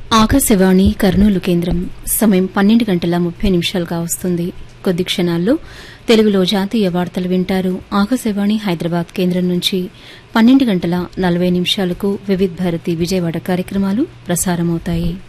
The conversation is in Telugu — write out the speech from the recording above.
ఆకాశవాణి కర్నూలు కేంద్రం సమయం 12:30 వస్తుంది. కొద్ది క్షణాల్లో తెలుగులో జాతీయ వార్తలు వింటారు. ఆకాశవాణి హైదరాబాద్ కేంద్రం నుంచి 12:40 వివిధ్ భారతి విజయవాడ కార్యక్రమాలు ప్రసారమవుతాయి.